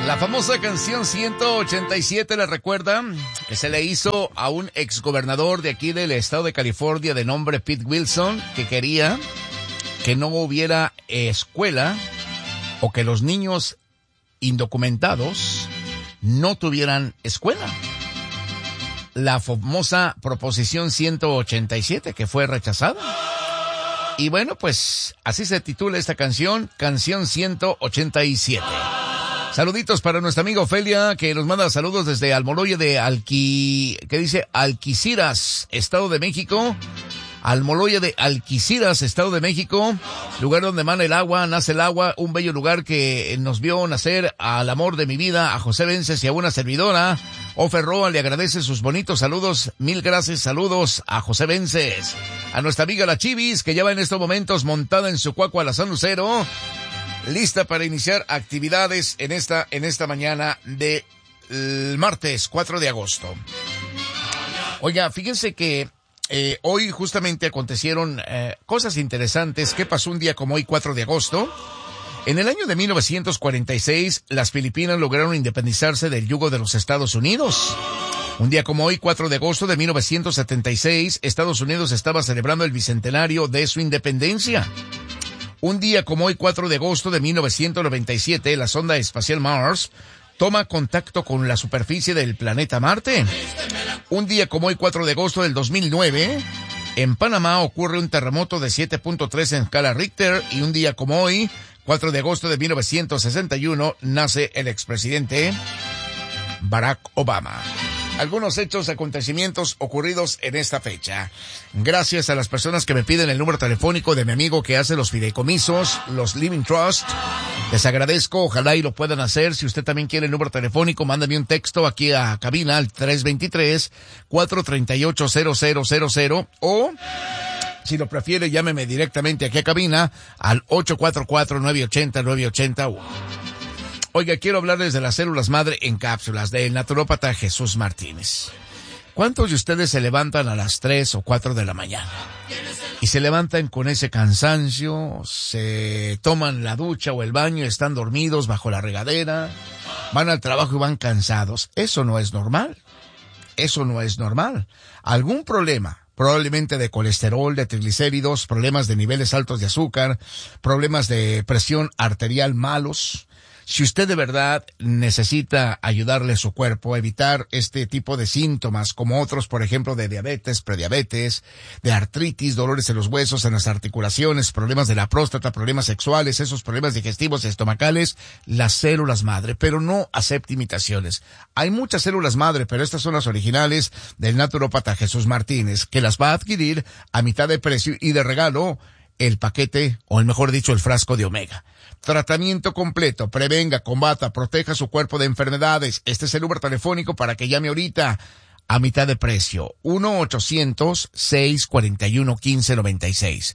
La famosa canción 187, ¿la recuerdan? Que se le hizo a un exgobernador de aquí del estado de California de nombre Pete Wilson, que quería que no hubiera escuela o que los niños indocumentados no tuvieran escuela. La famosa proposición 187 que fue rechazada. Y bueno, pues así se titula esta canción, Canción 187. Saluditos para nuestra amiga Ofelia, que nos manda saludos desde Almoloya de Alquiciras, Estado de México. Almoloya de Alquiciras, Estado de México, lugar donde nace el agua, un bello lugar que nos vio nacer al amor de mi vida, a José Vences y a una servidora. Ofer Roa le agradece sus bonitos saludos, mil gracias, saludos a José Vences. A nuestra amiga la Chivis, que ya va en estos momentos montada en su cuacua la San Lucero, lista para iniciar actividades en esta mañana de martes 4 de agosto. Oiga, fíjense que hoy justamente acontecieron cosas interesantes. ¿Qué pasó un día como hoy, 4 de agosto? En el año de 1946, las Filipinas lograron independizarse del yugo de los Estados Unidos. Un día como hoy, 4 de agosto de 1976, Estados Unidos estaba celebrando el bicentenario de su independencia. Un día como hoy, 4 de agosto de 1997, la sonda espacial Mars toma contacto con la superficie del planeta Marte. Un día como hoy, 4 de agosto del 2009, en Panamá ocurre un terremoto de 7.3 en escala Richter. Y un día como hoy, 4 de agosto de 1961, nace el expresidente Barack Obama. Algunos hechos, acontecimientos ocurridos en esta fecha. Gracias a las personas que me piden el número telefónico de mi amigo que hace los fideicomisos, los Living Trust. Les agradezco, ojalá y lo puedan hacer. Si usted también quiere el número telefónico, mándame un texto aquí a cabina al 323-438-0000 o, si lo prefiere, llámeme directamente aquí a cabina al 844-980-981. Oiga, quiero hablarles de las células madre en cápsulas del naturópata Jesús Martínez. ¿Cuántos de ustedes se levantan a las 3 o 4 de la mañana? Y se levantan con ese cansancio, se toman la ducha o el baño, están dormidos bajo la regadera, van al trabajo y van cansados. Eso no es normal. Eso no es normal. ¿Algún problema? Probablemente de colesterol, de triglicéridos, problemas de niveles altos de azúcar, problemas de presión arterial malos. Si usted de verdad necesita ayudarle a su cuerpo a evitar este tipo de síntomas, como otros, por ejemplo, de diabetes, prediabetes, de artritis, dolores en los huesos, en las articulaciones, problemas de la próstata, problemas sexuales, esos problemas digestivos y estomacales, las células madre, pero no acepte imitaciones. Hay muchas células madre, pero estas son las originales del naturópata Jesús Martínez, que las va a adquirir a mitad de precio y de regalo el paquete, o mejor dicho, el frasco de Omega. Tratamiento completo, prevenga, combata, proteja su cuerpo de enfermedades. Este es el número telefónico para que llame ahorita a mitad de precio. 1-800-641-1596.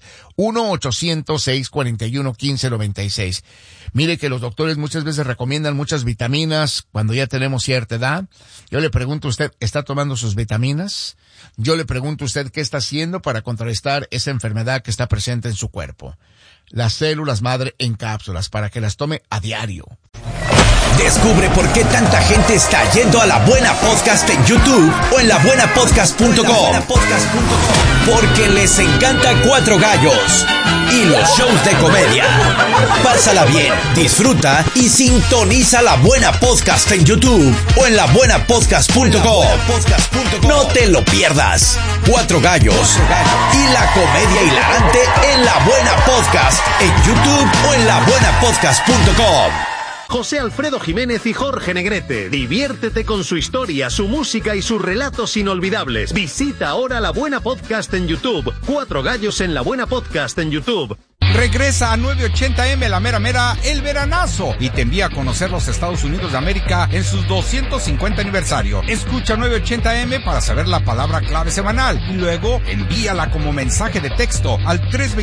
1-800-641-1596. Mire que los doctores muchas veces recomiendan muchas vitaminas cuando ya tenemos cierta edad. Yo le pregunto a usted, ¿está tomando sus vitaminas? Yo le pregunto a usted, ¿qué está haciendo para contrarrestar esa enfermedad que está presente en su cuerpo? Las células madre en cápsulas, para que las tome a diario. Descubre por qué tanta gente está yendo a La Buena Podcast en YouTube o en labuenapodcast.com. Porque les encanta Cuatro Gallos y los shows de comedia. Pásala bien, disfruta y sintoniza La Buena Podcast en YouTube o en labuenapodcast.com. No te lo pierdas. Cuatro Gallos y la comedia hilarante en La Buena Podcast en YouTube o en labuenapodcast.com. José Alfredo Jiménez y Jorge Negrete. Diviértete con su historia, su música y sus relatos inolvidables. Visita ahora La Buena Podcast en YouTube. Cuatro Gallos en La Buena Podcast en YouTube. Regresa a 980M, la mera mera, el veranazo, y te envía a conocer los Estados Unidos de América en sus 250 aniversario. Escucha 980M para saber la palabra clave semanal y luego envíala como mensaje de texto al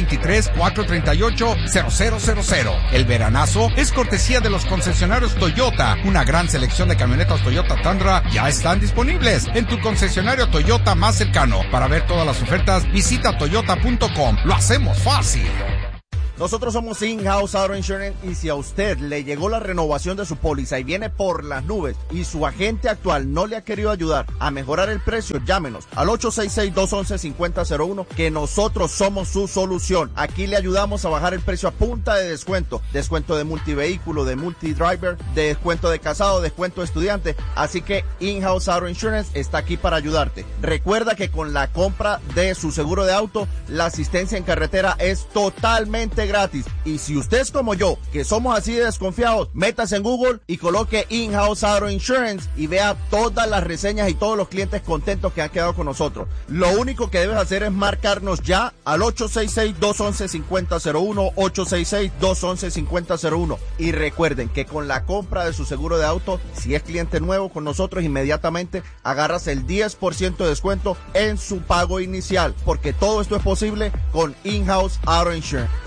323-438-0000. El veranazo es cortesía de los concesionarios Toyota. Una gran selección de camionetas Toyota Tundra ya están disponibles en tu concesionario Toyota más cercano. Para ver todas las ofertas, visita toyota.com. Lo hacemos fácil. Nosotros somos In-House Auto Insurance y si a usted le llegó la renovación de su póliza y viene por las nubes y su agente actual no le ha querido ayudar a mejorar el precio, llámenos al 866-211-5001 que nosotros somos su solución. Aquí le ayudamos a bajar el precio a punta de descuento. Descuento de multivehículo, de multidriver, de descuento de casado, descuento de estudiante. Así que In-House Auto Insurance está aquí para ayudarte. Recuerda que con la compra de su seguro de auto, la asistencia en carretera es totalmente gratis. Y si usted es como yo, que somos así de desconfiados, métase en Google y coloque In-House Auto Insurance y vea todas las reseñas y todos los clientes contentos que han quedado con nosotros. Lo único que debes hacer es marcarnos ya al 866-211-5001, 866-211-5001. Y recuerden que con la compra de su seguro de auto, si es cliente nuevo con nosotros, inmediatamente agarras el 10% de descuento en su pago inicial, porque todo esto es posible con In-House Auto Insurance.